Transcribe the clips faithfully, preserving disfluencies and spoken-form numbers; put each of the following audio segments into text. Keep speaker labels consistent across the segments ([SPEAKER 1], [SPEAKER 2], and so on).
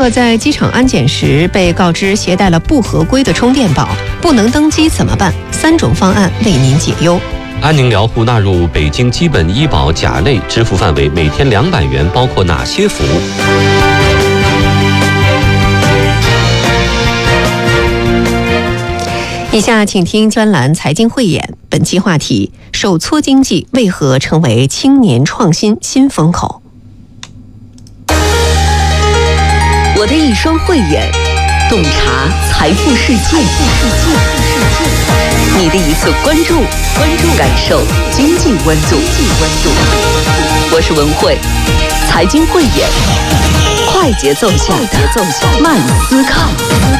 [SPEAKER 1] 果在机场安检时被告知携带了不合规的充电宝，不能登机怎么办？三种方案为您解忧。
[SPEAKER 2] 安宁疗护纳入北京基本医保甲类支付范围，每天两百元，包括哪些服务？
[SPEAKER 1] 以下请听专栏财经汇演，本期话题：手搓经济为何成为青年创新新风口？
[SPEAKER 3] 我的一双慧眼，洞察财富世界；你的一次关注，关注感受经济温度。我是文慧，财经慧眼，快节奏下的慢思考。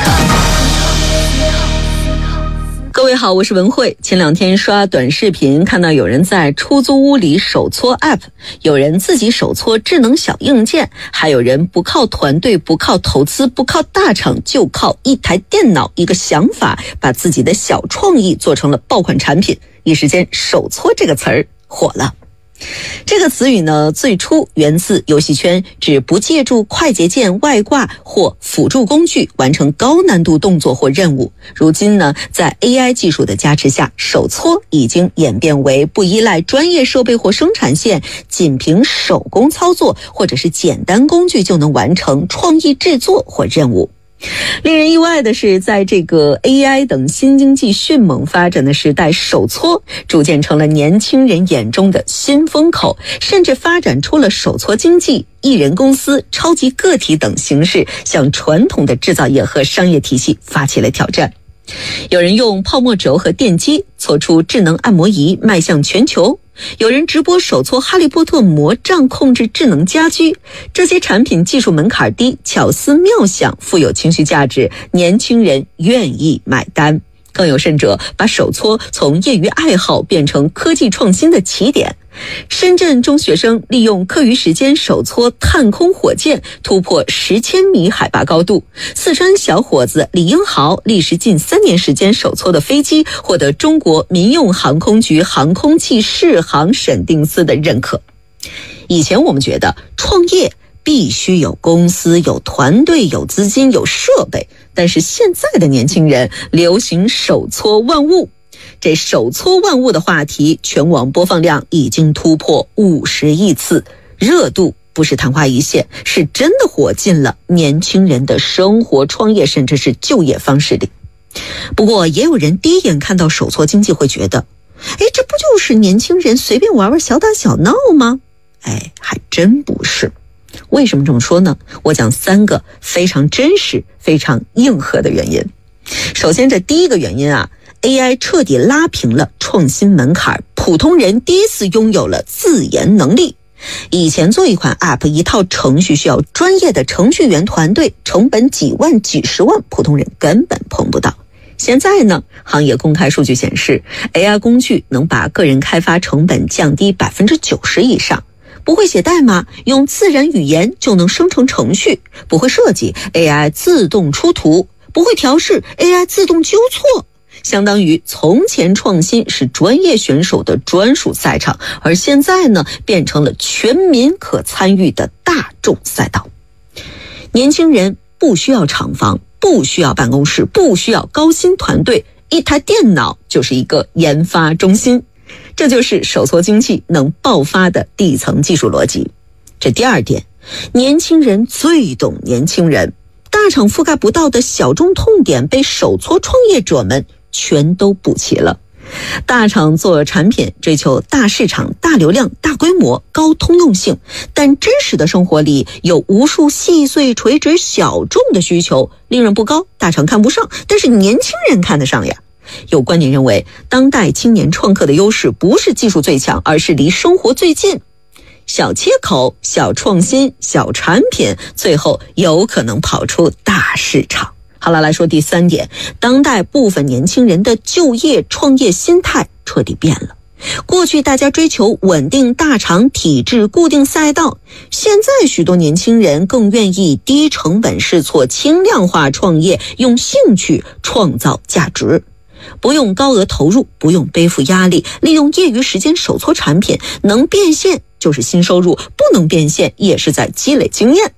[SPEAKER 3] 各位好，我是文慧。前两天刷短视频，看到有人在出租屋里手搓 App， 有人自己手搓智能小硬件，还有人不靠团队，不靠投资，不靠大厂，就靠一台电脑，一个想法，把自己的小创意做成了爆款产品。一时间，手搓这个词儿火了。这个词语呢，最初源自游戏圈，指不借助快捷键、外挂或辅助工具完成高难度动作或任务。如今呢，在 A I 技术的加持下，手搓已经演变为不依赖专业设备或生产线，仅凭手工操作或者是简单工具就能完成创意制作或任务。令人意外的是，在这个 A I 等新经济迅猛发展的时代，手搓逐渐成了年轻人眼中的新风口，甚至发展出了手搓经济、艺人公司、超级个体等形式，向传统的制造业和商业体系发起了挑战。有人用泡沫轴和电机搓出智能按摩仪迈向全球，有人直播手搓哈利波特魔杖控制智能家居。这些产品技术门槛低，巧思妙想，富有情绪价值，年轻人愿意买单。更有甚者，把手搓从业余爱好变成科技创新的起点。深圳中学生利用课余时间手搓探空火箭，突破十千米海拔高度。四川小伙子李英豪历时近三年时间手搓的飞机，获得中国民用航空局航空器适航审定司的认可。以前我们觉得创业必须有公司、有团队、有资金、有设备，但是现在的年轻人流行手搓万物。这手搓万物的话题，全网播放量已经突破五十亿次，热度不是昙花一现，是真的火进了年轻人的生活、创业甚至是就业方式里。不过也有人第一眼看到手搓经济会觉得，哎，这不就是年轻人随便玩玩小打小闹吗？哎，还真不是。为什么这么说呢？我讲三个非常真实、非常硬核的原因。首先，这第一个原因啊，A I 彻底拉平了创新门槛，普通人第一次拥有了自研能力。以前做一款 App 一套程序需要专业的程序员团队，成本几万几十万，普通人根本碰不到。现在呢，行业公开数据显示 A I 工具能把个人开发成本降低 百分之九十 以上。不会写代码，用自然语言就能生成程序；不会设计 ，A I 自动出图；不会调试 ，A I 自动纠错。相当于从前创新是专业选手的专属赛场，而现在呢，变成了全民可参与的大众赛道。年轻人不需要厂房，不需要办公室，不需要高薪团队，一台电脑就是一个研发中心。这就是手搓经济能爆发的底层技术逻辑。这第二点，年轻人最懂年轻人，大厂覆盖不到的小众痛点被手搓创业者们全都补齐了。大厂做产品追求大市场、大流量、大规模、高通用性，但真实的生活里有无数细碎垂直小众的需求，利润不高，大厂看不上，但是年轻人看得上呀。有观点认为，当代青年创客的优势不是技术最强，而是离生活最近。小切口、小创新、小产品，最后有可能跑出大市场。好了，来说第三点，当代部分年轻人的就业创业心态彻底变了。过去大家追求稳定大厂体制、固定赛道，现在许多年轻人更愿意低成本试错、轻量化创业，用兴趣创造价值。不用高额投入，不用背负压力，利用业余时间手搓产品，能变现就是新收入，不能变现也是在积累经验。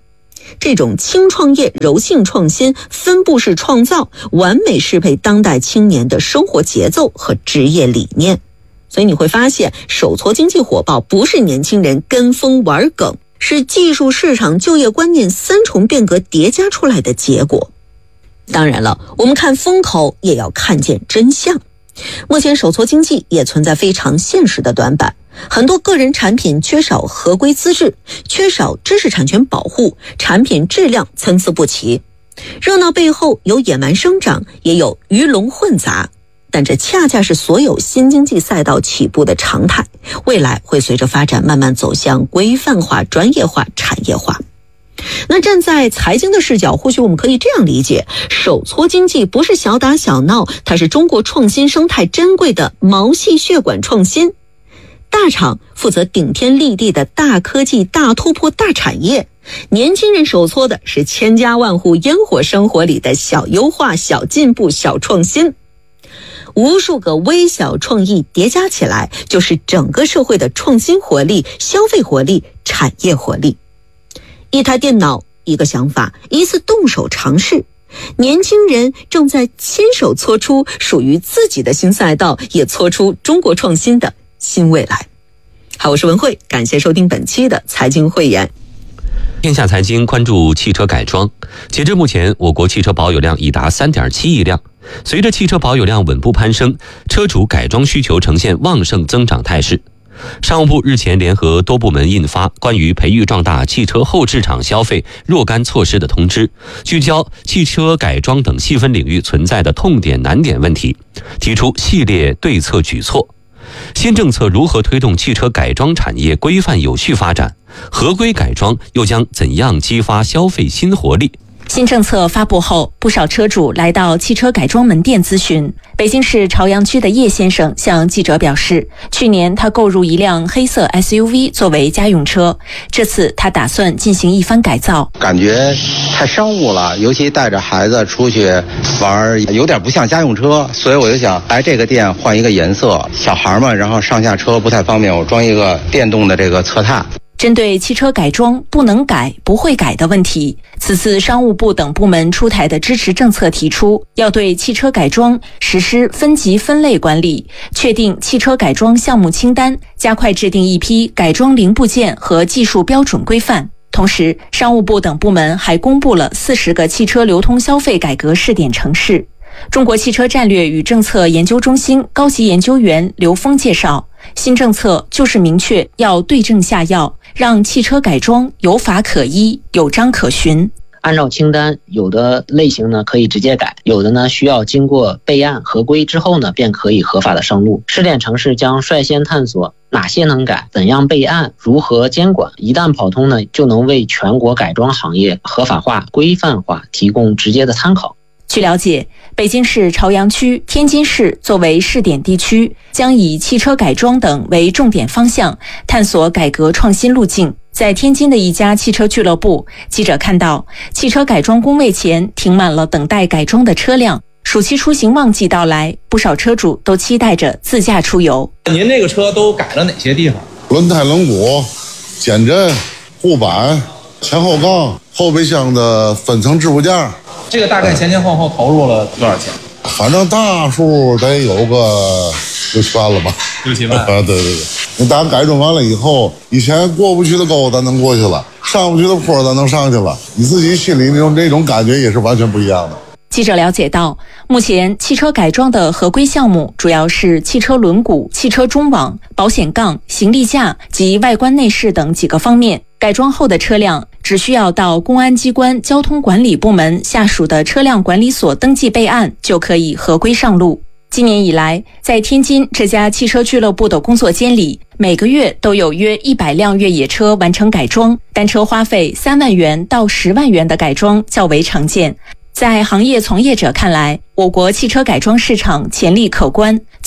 [SPEAKER 3] 这种轻创业、柔性创新、分布式创造，完美适配当代青年的生活节奏和职业理念。所以你会发现，手搓经济火爆不是年轻人跟风玩梗，是技术、市场、就业观念三重变革叠加出来的结果。当然了，我们看风口也要看见真相。目前手搓经济也存在非常现实的短板，很多个人产品缺少合规资质，缺少知识产权保护，产品质量参差不齐。热闹背后有野蛮生长，也有鱼龙混杂，但这恰恰是所有新经济赛道起步的常态，未来会随着发展慢慢走向规范化、专业化、产业化。那站在财经的视角，或许我们可以这样理解，手搓经济不是小打小闹，它是中国创新生态珍贵的毛细血管创新。大厂负责顶天立地的大科技、大突破、大产业，年轻人手搓的是千家万户烟火生活里的小优化、小进步、小创新。无数个微小创意叠加起来，就是整个社会的创新活力、消费活力、产业活力。一台电脑，一个想法，一次动手尝试，年轻人正在亲手搓出属于自己的新赛道，也搓出中国创新的新未来。好，我是文慧，感谢收听本期的财经汇言。
[SPEAKER 2] 天下财经关注汽车改装。截至目前，我国汽车保有量已达 三点七亿辆。随着汽车保有量稳步攀升，车主改装需求呈现旺盛增长态势。商务部日前联合多部门印发关于培育壮大汽车后市场消费若干措施的通知，聚焦汽车改装等细分领域存在的痛点难点问题，提出系列对策举措。新政策如何推动汽车改装产业规范有序发展？合规改装又将怎样激发消费新活力？
[SPEAKER 4] 新政策发布后，不少车主来到汽车改装门店咨询。北京市朝阳区的叶先生向记者表示，去年他购入一辆黑色 S U V 作为家用车，这次他打算进行一番改造。
[SPEAKER 5] 感觉太商务了，尤其带着孩子出去玩，有点不像家用车，所以我就想来这个店换一个颜色。小孩嘛，然后上下车不太方便，我装一个电动的这个侧踏。
[SPEAKER 4] 针对汽车改装不能改、不会改的问题，此次商务部等部门出台的支持政策提出，要对汽车改装实施分级分类管理，确定汽车改装项目清单，加快制定一批改装零部件和技术标准规范。同时，商务部等部门还公布了四十个汽车流通消费改革试点城市。中国汽车战略与政策研究中心高级研究员刘峰介绍，新政策就是明确要对症下药，让汽车改装有法可依、有章可循。
[SPEAKER 6] 按照清单，有的类型呢可以直接改，有的呢需要经过备案合规之后呢，便可以合法的上路。试点城市将率先探索哪些能改，怎样备案，如何监管。一旦跑通呢，就能为全国改装行业合法化、规范化提供直接的参考。
[SPEAKER 4] 据了解，北京市朝阳区、天津市作为试点地区，将以汽车改装等为重点方向，探索改革创新路径。在天津的一家汽车俱乐部，记者看到汽车改装工位前停满了等待改装的车辆。暑期出行旺季到来，不少车主都期待着自驾出游。
[SPEAKER 7] 您这个车都改了哪些地方？
[SPEAKER 8] 轮胎、轮毂、减震、护板、前后杠、后备箱的分层支部件。
[SPEAKER 7] 这个大概前前后后投入了多少钱？
[SPEAKER 8] 反正大数得有个六七万了吧？
[SPEAKER 7] 六七万啊，
[SPEAKER 8] 对对对。你打改装完了以后，以前过不去的沟咱能过去了，上不去的坡咱能上去了，你自己心里那种那种感觉也是完全不一样的。
[SPEAKER 4] 记者了解到，目前汽车改装的合规项目主要是汽车轮毂、汽车中网、保险杠、行李架及外观内饰等几个方面。改装后的车辆只需要到公安机关交通管理部门下属的车辆管理所登记备案，就可以合规上路。今年以来，在天津这家汽车俱乐部的工作间里，每个月都有约一百辆越野车完成改装，单车花费三万元到十万元的改装较为常见。在行业从业者看来，我国汽车改装市场潜力可观，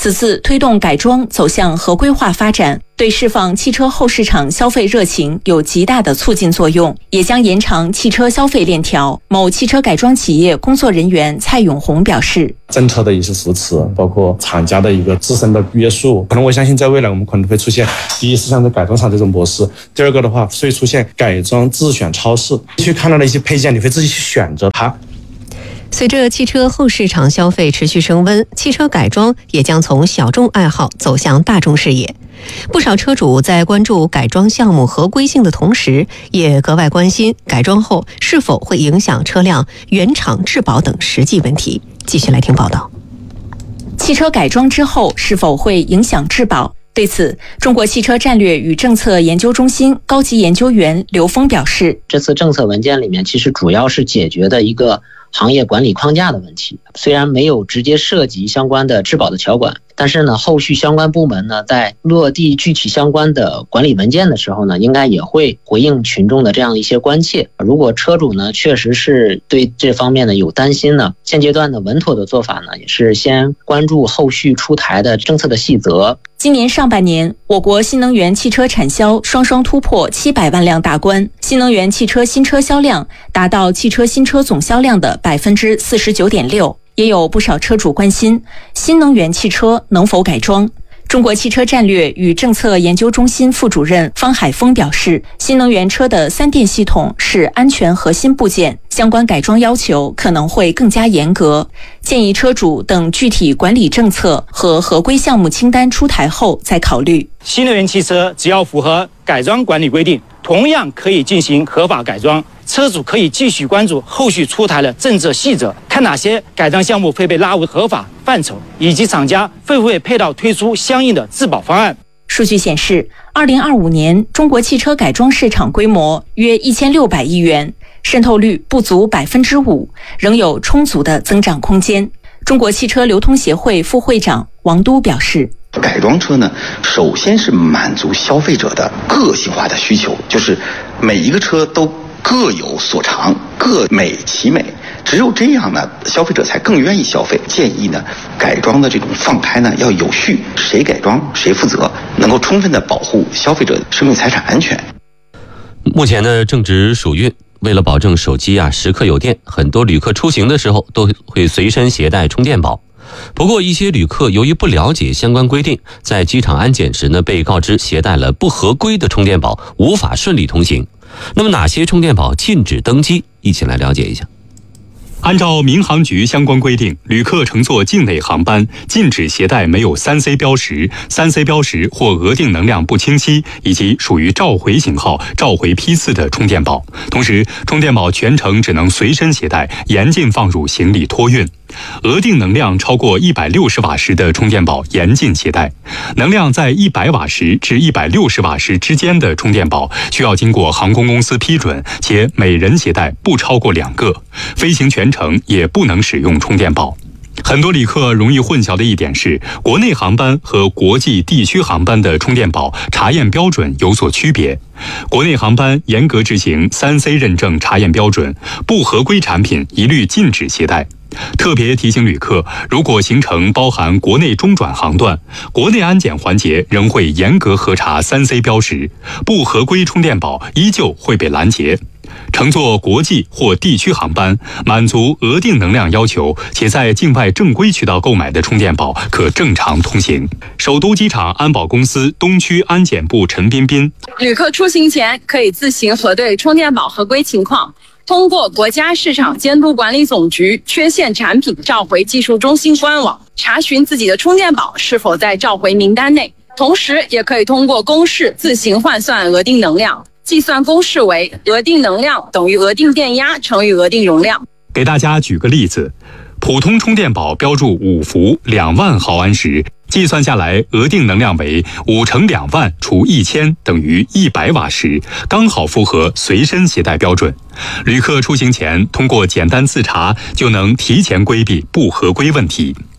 [SPEAKER 4] 此次推动改装走向合规化发展，对释放汽车后市场消费热情有极大的促进作用，也将延长汽车消费链条。某汽车改装企业工作人员蔡永红表示，
[SPEAKER 9] 政策的一些扶持，包括厂家的一个自身的约束，可能我相信在未来我们可能会出现，第一是像在改装厂这种模式，第二个的话会出现改装自选超市，去看到的一些配件你会自己去选择它。
[SPEAKER 1] 随着汽车后市场消费持续升温，汽车改装也将从小众爱好走向大众视野。不少车主在关注改装项目合规性的同时，也格外关心改装后是否会影响车辆原厂质保等实际问题。继续来听报道。
[SPEAKER 4] 汽车改装之后是否会影响质保？对此，中国汽车战略与政策研究中心高级研究员刘峰表示，
[SPEAKER 6] 这次政策文件里面其实主要是解决的一个行业管理框架的问题，虽然没有直接涉及相关的质保的条款，但是呢，后续相关部门呢在落地具体相关的管理文件的时候呢，应该也会回应群众的这样一些关切。如果车主呢确实是对这方面呢有担心呢，现阶段的稳妥的做法呢，也是先关注后续出台的政策的细则。
[SPEAKER 4] 今年上半年，我国新能源汽车产销双双突破七百万辆大关，新能源汽车新车销量达到汽车新车总销量的百分之四十九点六。也有不少车主关心新能源汽车能否改装。中国汽车战略与政策研究中心副主任方海峰表示，新能源车的三电系统是安全核心部件，相关改装要求可能会更加严格，建议车主等具体管理政策和合规项目清单出台后再考虑。
[SPEAKER 10] 新能源汽车只要符合改装管理规定，同样可以进行合法改装。车主可以继续关注后续出台的政策细则，看哪些改装项目会被纳入合法范畴，以及厂家会不会配套推出相应的质保方案。
[SPEAKER 4] 数据显示，二零二五年中国汽车改装市场规模约一千六百亿元，渗透率不足百分之五，仍有充足的增长空间。中国汽车流通协会副会长王都表示，
[SPEAKER 11] 改装车呢，首先是满足消费者的个性化的需求，就是每一个车都各有所长，各美其美，只有这样呢，消费者才更愿意消费。建议呢，改装的这种放开呢要有序，谁改装谁负责，能够充分的保护消费者的生命财产安全。
[SPEAKER 2] 目前呢，正值暑运，为了保证手机啊时刻有电，很多旅客出行的时候都会随身携带充电宝。不过一些旅客由于不了解相关规定，在机场安检时呢被告知携带了不合规的充电宝，无法顺利通行。那么哪些充电宝禁止登机？一起来了解一下。
[SPEAKER 12] 按照民航局相关规定，旅客乘坐境内航班禁止携带没有 三 C 标识、三 C 标识或额定能量不清晰以及属于召回型号、召回批次的充电宝。同时，充电宝全程只能随身携带，严禁放入行李托运。额定能量超过一百六十瓦时的充电宝严禁携带，能量在一百瓦时至一百六十瓦时之间的充电宝需要经过航空公司批准，且每人携带不超过两个。飞行全程也不能使用充电宝。很多旅客容易混淆的一点是，国内航班和国际地区航班的充电宝查验标准有所区别。国内航班严格执行 三 C 认证查验标准，不合规产品一律禁止携带。特别提醒旅客，如果行程包含国内中转航段，国内安检环节仍会严格核查 三 C 标识，不合规充电宝依旧会被拦截。乘坐国际或地区航班，满足额定能量要求且在境外正规渠道购买的充电宝可正常通行。首都机场安保公司东区安检部陈彬彬：
[SPEAKER 13] 旅客出行前可以自行核对充电宝合规情况，通过国家市场监督管理总局缺陷产品召回技术中心官网查询自己的充电宝是否在召回名单内，同时也可以通过公式自行换算额定能量。计算公式为额定能量等于额定电压乘以额定容量。
[SPEAKER 12] 给大家举个例子，普通充电宝标注五伏两万毫安时，计算下来额定能量为五乘两万除一千等于一百瓦时，刚好符合随身携带标准。旅客出行前通过简单自查就能提前规避不合规问题。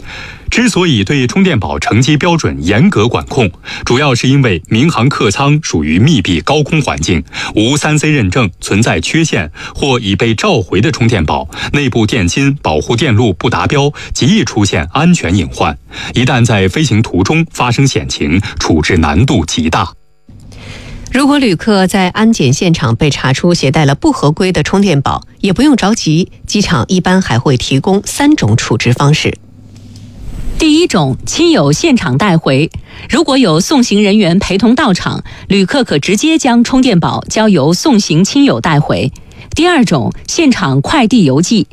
[SPEAKER 12] 之所以对充电宝乘机标准严格管控，主要是因为民航客舱属于密闭高空环境，无 三 C 认证，存在缺陷或已被召回的充电宝，内部电芯保护电路不达标，极易出现安全隐患。一旦在飞行途中发生险情，处置难度极大。
[SPEAKER 1] 如果旅客在安检现场被查出携带了不合规的充电宝，也不用着急，机场一般还会提供三种处置方式。
[SPEAKER 4] 第一种，亲友现场带回。如果有送行人员陪同到场，旅客可直接将充电宝交由送行亲友带回。第二种，现场快递邮寄，